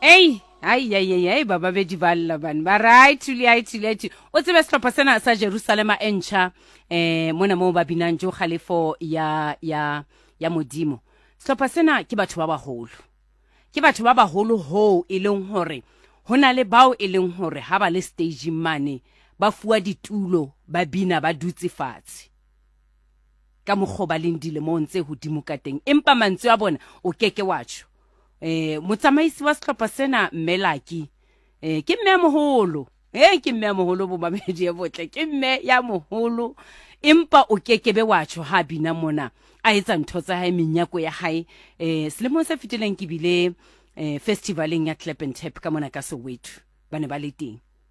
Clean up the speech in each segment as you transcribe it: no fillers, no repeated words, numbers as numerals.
Hey, ai baba be di balla ban. Ba right tuli o tsebe sehlopha sena sa Jerusalema e ntjha mona mo ba binang jo khalefo ya modimo. Sehlopha sena ke batho ba baholo. Ke batho ba baholo ho e leng hore hona le bao e leng hore ha ba le stage mane ba fuwa ditulo ba bina ba dutse fatshe ka mokgoba leng dilemong tse hodimo ka teng, empa mantswe a bona o keke wa tsho. Motsamaisi wa sehlopha sena Mmelaki ke mme moholo ke mme moholo bo mamedi ya botle, ke mme ya moholo, empa o kekebe wa tsho ha bina mona a etsa ntho tsa hae, menyako ya hae. Selemong se fetileng ke bile festivaleng ya Clap and Tap ka mona ka Soweto, ba ne ba le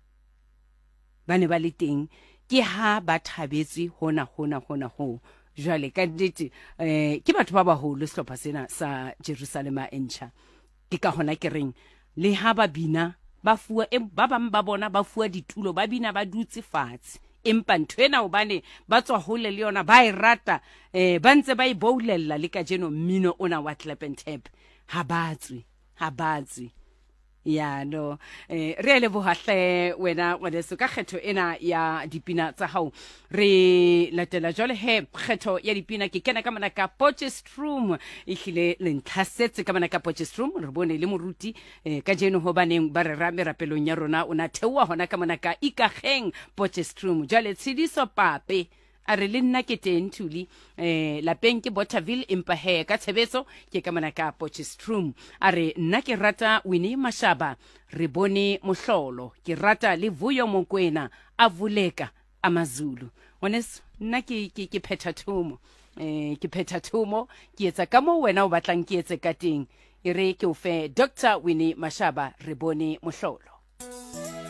teng ke ha ba thabetse hona ho jwale ka nnete ke batho ba baholo sehlopha sena sa Jerusalema e ntjha. Ke ka hona ke reng le ha ba bina ba fuwa ba bang ba bona ba fuwa ditulo ba bina ba dutse fatshe, empa ntho ena hobane ba tswa hole le yona ba e rata ba ntse ba e boulella le ka jeno mmino ona wa Clap and Tap ha batswe ya no re le bohahle wena ngwaneso ka kgetho ena ya dipina tsa hao. Re latela jole he kgetho ya dipina ke kena ka mona ka Potchefstroom, ehlile le ntlhasetse ka mona ka Potchefstroom. Re bone le moruti ka jeno ho baneng ba re rame rapelong ya rona o na theoa hona ka mona ka Ikageng Potchefstroom. Jale Tshidiso Pape a re le nna ke teng Thuli lapeng ke Bothaville, empa he ka tshebetso ke ka mona ka Potchefstroom. A re nna ke rata Winnie Mashaba, re bone mohlolo, ke rata le Vuyo Mokwena a Vuleka Amazulu. Honest nna ke phetha thumo ke etsa ka mo wena o batlang ke etse ka teng. E re ke o fe Dr. Winnie Mashaba, re bone mohlolo.